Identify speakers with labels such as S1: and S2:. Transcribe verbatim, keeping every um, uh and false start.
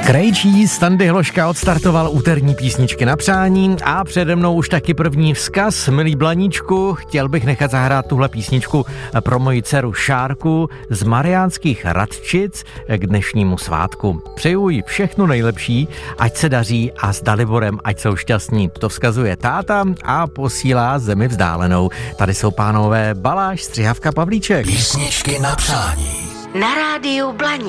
S1: Krejčí Standy Hloška odstartoval úterní písničky na přání a přede mnou už taky první vzkaz. Milý Blaníčku, chtěl bych nechat zahrát tuhle písničku pro moji dceru Šárku z Mariánských Radčic k dnešnímu svátku. Přeju jí všechno nejlepší, ať se daří a s Daliborem ať jsou šťastní. To vzkazuje táta a posílá zemi vzdálenou. Tady jsou pánové Baláš, Střihavka, Pavlíček.
S2: Písničky na přání.
S3: Na rádiu Blaník.